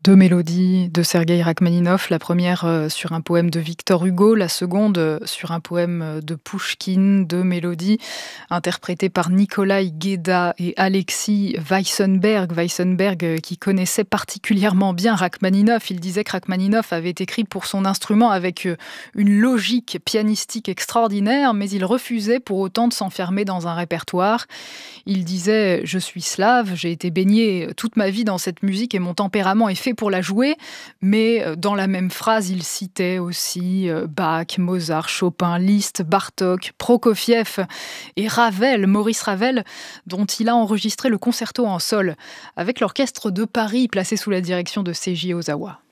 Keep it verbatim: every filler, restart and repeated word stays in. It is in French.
Deux mélodies de Sergueï Rachmaninov, la première euh, sur un poème de Victor Hugo, la seconde euh, sur un poème euh, de Pouchkine, deux mélodies interprétées par Nikolai Gueda et Alexis Weissenberg. Weissenberg euh, qui connaissait particulièrement bien Rachmaninov. Il disait que Rachmaninov avait écrit pour son instrument avec euh, une logique pianistique extraordinaire, mais il refusait pour autant de s'enfermer dans un répertoire. Il disait « Je suis slave, j'ai été baigné toute ma vie dans cette musique et mon tempérament est fait pour la jouer », mais euh, dans la même phrase, il citait aussi euh, Bach, Mozart, Chopin, Liszt, Bartók, Prokofiev et Ravel, Maurice Ravel, dont il a enregistré le concerto en sol avec l'orchestre de Paris placé sous la direction de Seiji Ozawa.